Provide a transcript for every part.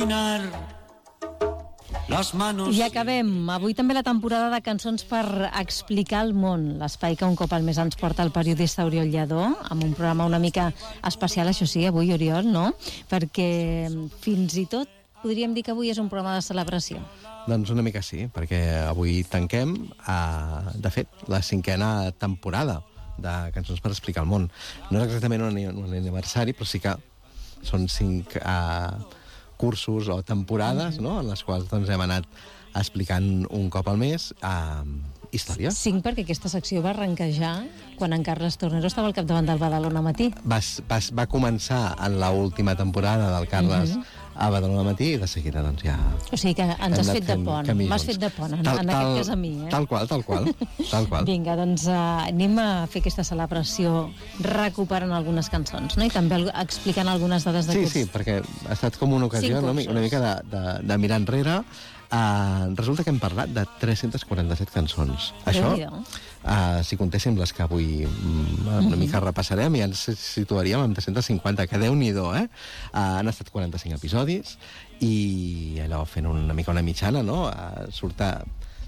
I acabem avui també la temporada de cançons per explicar el món, l'espai que un cop al mes ens porta el periodista Oriol Lladó, amb un programa una mica especial, això sí, avui, Oriol, no? Perquè fins i tot podríem dir que avui és un programa de celebració. Doncs una mica sí, perquè avui tanquem, de fet, la 5a temporada de Cançons per explicar el món. No és exactament un aniversari, però sí que són 5 cursos o temporades, no?, en les quals doncs, hem anat explicant un cop al mes històries. 5 perquè aquesta secció va arrenquejar quan en Carles Tornero estava al capdavant del Badalona Matí. Va començar en l'última temporada del Carles a Badalona Matí i de seguida doncs ja... O sigui que ens has fet de pont, m'has fet de pont, en aquest cas a mi, eh? Tal qual. Vinga, doncs anem a fer aquesta celebració recuperant algunes cançons, no? I també explicant algunes dades de curs. Sí, perquè ha estat com una ocasió una mica de mirar enrere. Resulta que hem parlat de 347 cançons. Això, si contéssim les que avui una mica repassarem, ja ens situaríem en 350, que Déu-n'hi-do, eh? Han estat 45 episodis i allò fent una mica una mitjana, no? Surt a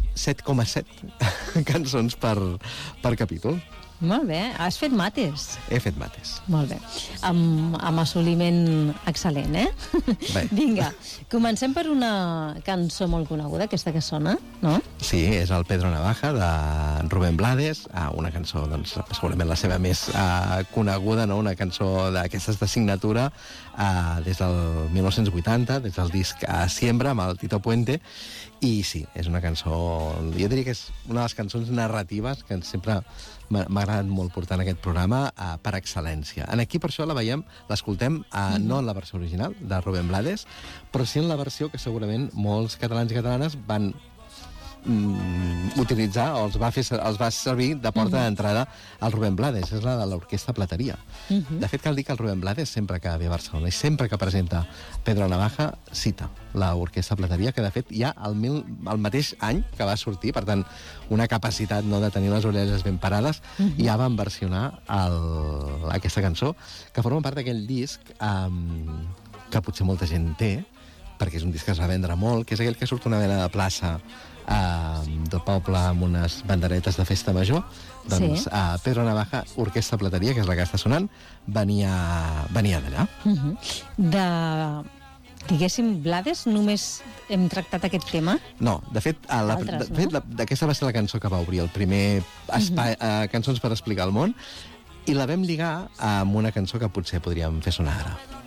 7,7 cançons per capítol. Molt bé, has fet mates. He fet mates. Molt bé, amb assoliment excel·lent, eh? Bé. Vinga, comencem per una cançó molt coneguda, aquesta que sona, no? Sí, és el Pedro Navaja, de Rubén Blades, una cançó, doncs, segurament la seva més coneguda, no? Una cançó d'aquestes de signatura des del 1980, des del disc Siembra, amb el Tito Puente, i sí, és una cançó, jo diria que és una de les cançons narratives que sempre m'ha agradat molt portar en aquest programa per excel·lència. Aquí per això la veiem, l'escoltem no en la versió original de Rubén Blades, però sí en la versió que segurament molts catalans i catalanes van utilitzar o els va servir de porta d'entrada al Rubén Blades, és la de l'Orquestra Plateria. De fet, cal dir que el Rubén Blades, sempre que ve a Barcelona i sempre que presenta Pedro Navaja, cita l'Orquestra Plateria, que de fet ja el mateix any que va sortir, per tant, una capacitat no de tenir les orelles ben parades, ja van versionar aquesta cançó, que forma part d'aquell disc que potser molta gent té, perquè és un disc que es va vendre molt, que és aquell que surt una mena de plaça del poble amb unes banderetes de festa major. Doncs Pedro Navaja, Orquestra Plateria, que és la que està sonant, venia d'allà. Diguéssim, Blades, només hem tractat aquest tema? No, de fet, aquesta va ser la cançó que va obrir el primer espai, Cançons per explicar el món, i la vam lligar amb una cançó que potser podríem fer sonar ara.